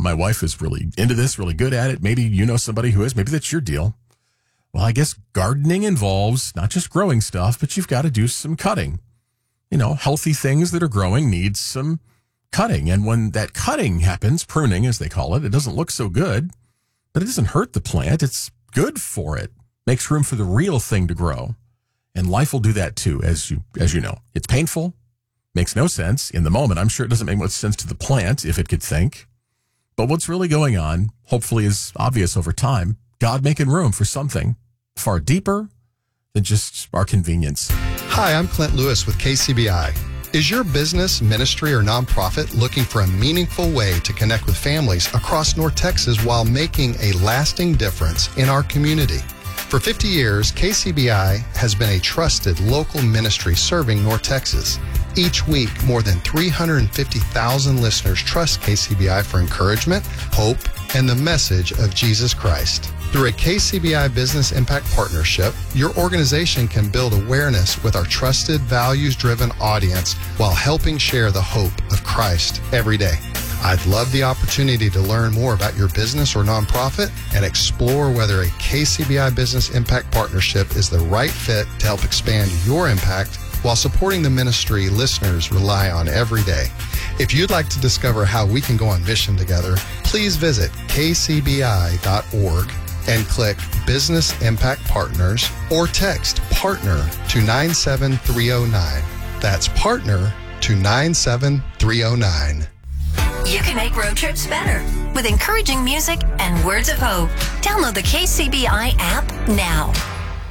my wife is really into this, really good at it. Maybe you know somebody who is. Maybe that's your deal. Well, I guess gardening involves not just growing stuff, but you've got to do some cutting. Healthy things that are growing need some cutting. And when that cutting happens, pruning as they call it, it doesn't look so good, but it doesn't hurt the plant. It's good for it. Makes room for the real thing to grow. And life will do that too, as you know. It's painful. Makes no sense in the moment. I'm sure it doesn't make much sense to the plant if it could think. But what's really going on, hopefully, is obvious over time. God making room for something far deeper than just our convenience. Hi, I'm Clint Lewis with KCBI. Is your business, ministry, or nonprofit looking for a meaningful way to connect with families across North Texas while making a lasting difference in our community? For 50 years, KCBI has been a trusted local ministry serving North Texas. Each week, more than 350,000 listeners trust KCBI for encouragement, hope, and the message of Jesus Christ. Through a KCBI Business Impact Partnership, your organization can build awareness with our trusted, values-driven audience while helping share the hope of Christ every day. I'd love the opportunity to learn more about your business or nonprofit and explore whether a KCBI Business Impact Partnership is the right fit to help expand your impact while supporting the ministry listeners rely on every day. If you'd like to discover how we can go on mission together, please visit kcbi.org and click Business Impact Partners or text PARTNER to 97309. That's PARTNER to 97309. You can make road trips better with encouraging music and words of hope. Download the KCBI app now.